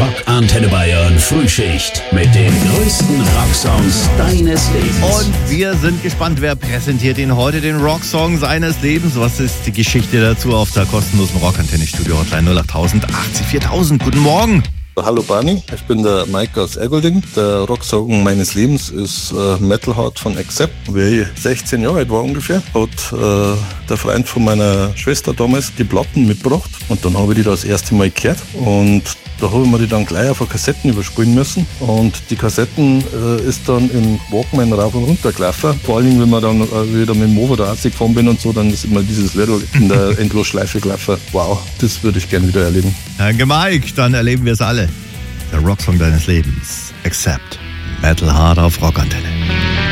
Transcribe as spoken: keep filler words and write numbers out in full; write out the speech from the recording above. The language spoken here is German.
Rock Antenne Bayern Frühschicht mit den größten Rocksongs deines Lebens. Und wir sind gespannt, wer präsentiert Ihnen heute den Rocksong seines Lebens. Was ist die Geschichte dazu auf der kostenlosen Rock Antenne Studio Hotline null acht null null achtzig viertausend? Guten Morgen. Hallo Barney, ich bin der Mike aus Ergolding. Der Rocksong meines Lebens ist äh, Metal Heart von Accept. Wie ich sechzehn Jahre alt war ungefähr, hat äh, der Freund von meiner Schwester damals die Platten mitgebracht und dann habe ich die das erste Mal gehört und da habe ich mir die dann gleich auf Kassetten überspielen müssen und die Kassetten äh, ist dann im Walkman rauf und runter gelaufen. Vor allem, wenn man dann äh, wieder mit dem Movo da gefahren bin und so, dann ist immer dieses Little in der Endlosschleife gelaufen. Wow, das würde ich gerne wieder erleben. Danke Mike, dann erleben wir es alle. Der Rocksong deines Lebens. Accept. Metal Heart auf Rock Antenne.